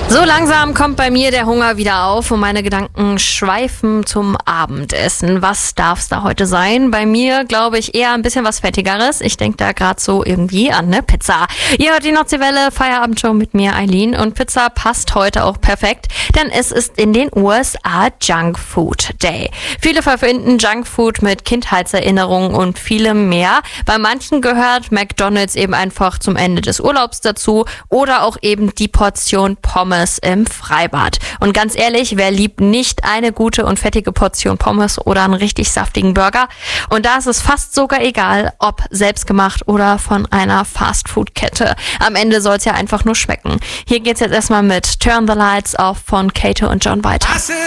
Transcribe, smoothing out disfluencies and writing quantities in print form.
So langsam kommt bei mir der Hunger wieder auf und meine Gedanken schweifen zum Abendessen. Was darf's da heute sein? Bei mir glaube ich eher ein bisschen was Fettigeres. Ich denke da gerade so irgendwie an eine Pizza. Ihr hört die Nordseewelle Feierabendshow mit mir, Eileen. Und Pizza passt heute auch perfekt, denn es ist in den USA Junk Food Day. Viele verbinden Junk Food mit Kindheitserinnerungen und vielem mehr. Bei manchen gehört McDonald's eben einfach zum Ende des Urlaubs dazu oder auch eben die Portion Pommes im Freibad. Und ganz ehrlich, wer liebt nicht eine gute und fettige Portion Pommes oder einen richtig saftigen Burger? Und da ist es fast sogar egal, ob selbstgemacht oder von einer Fastfood-Kette. Am Ende soll es ja einfach nur schmecken. Hier geht's jetzt erstmal mit Turn the Lights Off von Kato und John weiter.